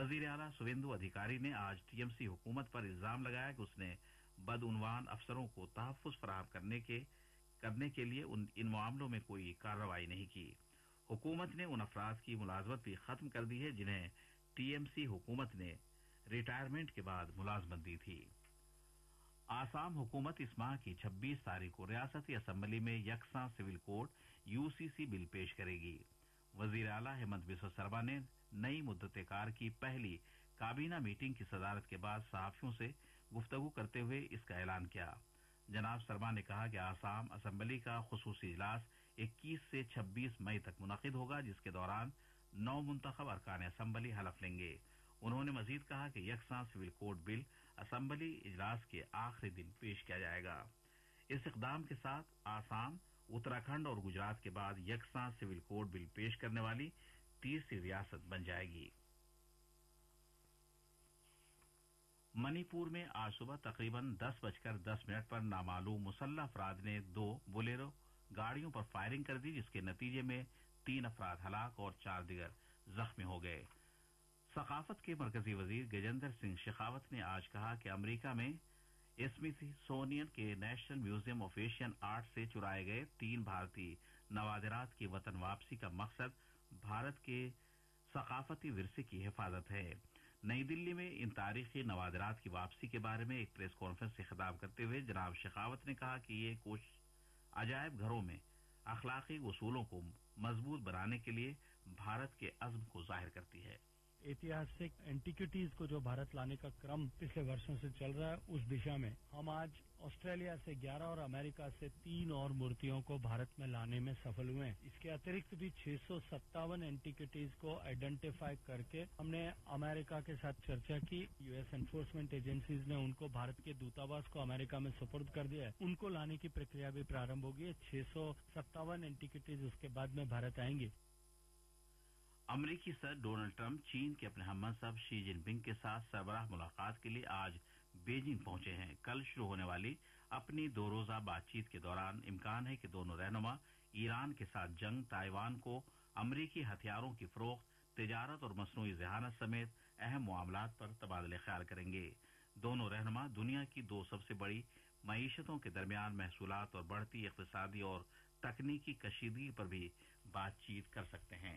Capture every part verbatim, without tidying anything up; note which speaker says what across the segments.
Speaker 1: वजीर आला शुभेंदु अधिकारी ने आज टीएमसी हुकूमत पर इल्जाम लगाया कि उसने बदउनवान अफसरों को तहफ्फुज़ फराहम करने के करने के लिए उन इन मामलों में कोई कार्रवाई नहीं की। हुकूमत ने उन अफराद की मुलाजमत भी खत्म कर दी है जिन्हें टीएमसी हुकूमत ने रिटायरमेंट के बाद मुलाजमत दी थी। आसाम हुकूमत इस माह की छब्बीस तारीख को रियासती असम्बली में यकसा सिविल कोड यूसीसी बिल पेश करेगी। वजीर आला हेमंत बिस्वा शर्मा ने नई मुद्दत-ए-कार की पहली काबीना मीटिंग की सदारत के बाद सहाफियों से गुफ्तगू करते हुए इसका ऐलान किया। जनाब शर्मा ने कहा कि आसाम असम्बली का खुसूसी इजलास इक्कीस से छब्बीस मई तक मुनक़िद होगा, जिसके दौरान नौ मुंतखब अरकान असम्बली हलफ लेंगे। उन्होंने मजीद कहा कि यकसा सिविल कोड बिल असम्बली इजलास के आखिरी दिन पेश किया जाएगा। इस इक़दाम के साथ आसाम, उत्तराखंड और गुजरात के बाद यकसा सिविल कोड बिल पेश करने वाली तीसरी रियासत बन जाएगी। मणिपुर में आज सुबह तकरीबन दस बजकर दस मिनट पर नामालूम मुसल्लह अफराद ने दो बोलेरो गाड़ियों पर फायरिंग कर दी, जिसके नतीजे में तीन अफराद हलाक और चार दिगर जख्मी हो गए। सकाफत के मरकजी वजीर गजेंद्र सिंह शेखावत ने आज कहा कि अमरीका में स्मिथसोनियन के national museum of Asian art से चुराए गए तीन भारतीय नवादिरात की वतन वापसी का मकसद भारत के सकाफती विरसे की हिफाजत है। नई दिल्ली में इन तारीखी नवादिरात की वापसी के बारे में एक प्रेस कॉन्फ्रेंस से खिताब करते हुए जनाब शेखावत ने कहा कि ये कोशिश अजायब घरों में अखलाकी उसूलों को मजबूत बनाने के लिए भारत के अज़्म को जाहिर करती है।
Speaker 2: ऐतिहासिक एंटिक्विटीज को जो भारत लाने का क्रम पिछले वर्षों से चल रहा है, उस दिशा में हम आज ऑस्ट्रेलिया से ग्यारह और अमेरिका से तीन और मूर्तियों को भारत में लाने में सफल हुए हैं। इसके अतिरिक्त भी छह सौ सत्तावन एंटिक्विटीज को आइडेंटिफाई करके हमने अमेरिका के साथ चर्चा की। यूएस एनफोर्समेंट एजेंसीज ने उनको भारत के दूतावास को अमेरिका में सुपुर्द कर दिया है। उनको लाने की प्रक्रिया भी प्रारंभ होगी। छह सौ सत्तावन एंटिक्विटीज उसके बाद में भारत आएंगी।
Speaker 1: अमरीकी सदर डोनाल्ड ट्रंप चीन के अपने हममनसब शी जिनपिंग के साथ सरबराह मुलाकात के लिए आज बीजिंग पहुंचे हैं। कल शुरू होने वाली अपनी दो रोजा बातचीत के दौरान इम्कान है कि दोनों रहनुमा ईरान के साथ जंग, ताइवान को अमरीकी हथियारों की फरोख्त, तिजारत और मसनूई ज़हानत समेत अहम मामलात पर तबादले ख्याल करेंगे। दोनों रहनुमा दुनिया की दो सबसे बड़ी मईशतों के दरमियान महसूलात और बढ़ती इक़्तिसादी और तकनीकी कशीदगी पर भी बातचीत कर सकते हैं।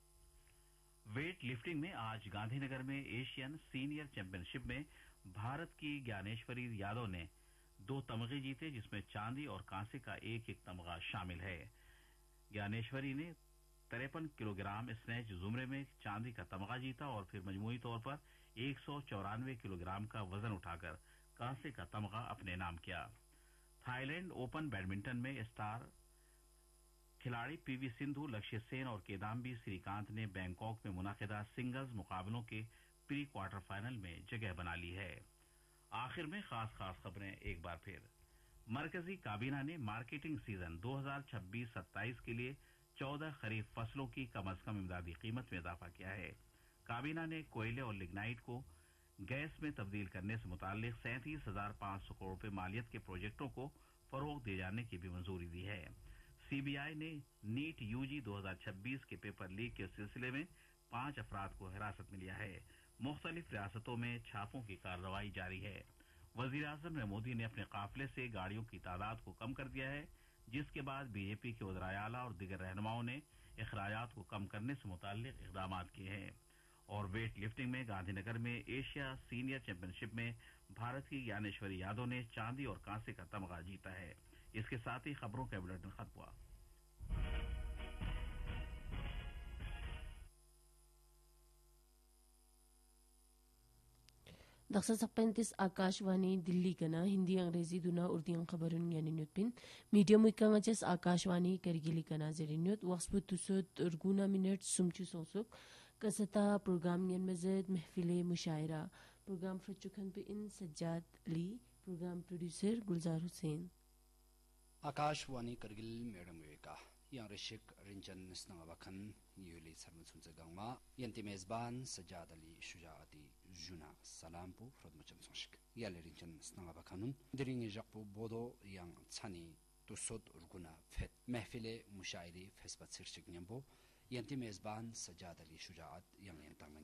Speaker 1: वेट लिफ्टिंग में आज गांधीनगर में एशियन सीनियर चैंपियनशिप में भारत की ज्ञानेश्वरी यादव ने दो तमगे जीते, जिसमें चांदी और कांसे का एक एक तमगा शामिल है। ज्ञानेश्वरी ने तिरपन किलोग्राम स्नैच जुमरे में चांदी का तमगा जीता और फिर मजमूई तौर पर एक सौ चौरानवे किलोग्राम का वजन उठाकर कांसे का तमगा अपने नाम किया। थाईलैंड ओपन बैडमिंटन में स्टार खिलाड़ी पीवी सिंधु, लक्ष्य सेन और किदाम्बी श्रीकांत ने बैंकॉक में मुनाकिदा सिंगल्स मुकाबलों के प्री क्वार्टर फाइनल में जगह बना ली है। आखिर में खास खास खबरें एक बार फिर। मरकजी काबीना ने मार्केटिंग सीजन दो हज़ार छब्बीस सत्ताईस के लिए चौदह खरीफ फसलों की कम अज कम इमदादी कीमत में इजाफा किया है। काबीना ने कोयले और लिग्नाइट को गैस में तब्दील करने से मुताल्लिक सैंतीस हजार पांच सौ करोड़ रुपए मालियत के प्रोजेक्टों को फरोग दिए जाने की भी मंजूरी दी है। सीबीआई ने नीट यूजी दो हज़ार छब्बीस के पेपर लीक के सिलसिले में पांच अफराद को हिरासत में लिया है। मुख्तलिफ रियासतों में छापों की कार्रवाई जारी है। वजीर आजम मोदी ने अपने काफिले से गाड़ियों की तादाद को कम कर दिया है, जिसके बाद बीजेपी के वज़राए आला और दीगर रहनुमाओं ने अखराजात को कम करने से मुताल्लिक इक़दाम किए हैं। और वेट लिफ्टिंग में गांधीनगर में एशिया सीनियर चैंपियनशिप में भारत की ज्ञानेश्वरी यादव ने चांदी और कांसे का तमगा जीता है। इसके साथ ही खबरों का बुलेटिन खत्म हुआ।
Speaker 3: दक्षिण सप्पेंतिस आकाशवाणी दिल्ली कना हिंदी अंग्रेजी दुना उर्दू खबरुन यानिनुत पिन मीडियम विकांगचस आकाशवाणी करगिली कना जरिनुत वक्सबुतुसुत उर्गुना मिनट सुमचु सोसुक कसता प्रोग्राम यन मजद महफिले मुशायरा प्रोग्राम फ्रचुखन पे इन सज्जाद अली प्रोग्राम प्रोड्यूसर गुलजार हुसैन
Speaker 4: आकाशवाणी करगिल मैडम वेका yang rishik rinjan snang abakan yuli sarman sunse gangma yanti mezban sajad ali shujaati juna salampu frodmacham sonshik yali rinjan snang abakanun diringi jakpu bodo yang chani tusot urguna fet mehfile mushairi fesbat sirchik nyambo yanti mezban sajad ali shujaat yang yantang